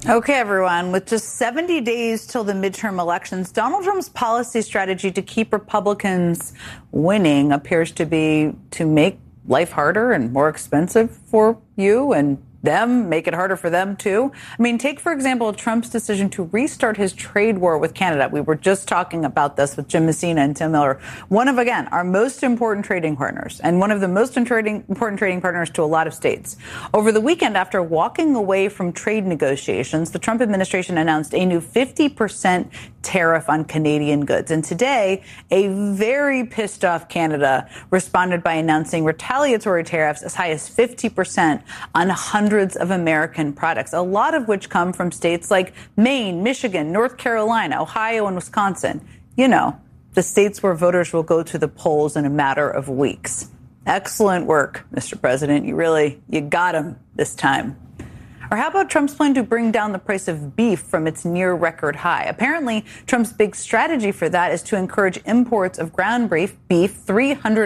Okay, everyone, with just 70 days till the midterm elections, Donald Trump's policy strategy to keep Republicans winning appears to be to make life harder and more expensive for you and them, make it harder for them, too. I mean, take, for example, Trump's decision to restart his trade war with Canada. We were just talking about this with Jim Messina and Tim Miller. One of, again, our most important trading partners and one of the most important trading partners to a lot of states. Over the weekend, after walking away from trade negotiations, the Trump administration announced a new 50% tariff on Canadian goods. And today, a very pissed off Canada responded by announcing retaliatory tariffs as high as 50% on hundreds of American products, a lot of which come from states like Maine, Michigan, North Carolina, Ohio, and Wisconsin. You know, the states where voters will go to the polls in a matter of weeks. Excellent work, Mr. President. You got him this time. Or how about Trump's plan to bring down the price of beef from its near record high? Apparently, Trump's big strategy for that is to encourage imports of ground beef 300